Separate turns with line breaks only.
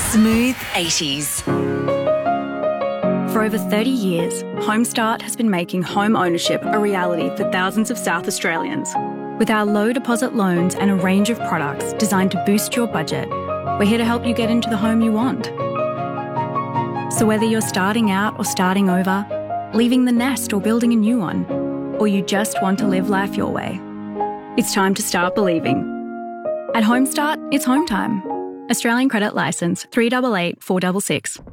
Smooth 80s.
For over 30 years, Homestart has been making home ownership a reality for thousands of South Australians. With our low deposit loans and a range of products designed to boost your budget, we're here to help you get into the home you want. So whether you're starting out or starting over, leaving the nest or building a new one, or you just want to live life your way, it's time to start believing. At Homestart, it's home time. Australian Credit Licence 388 466.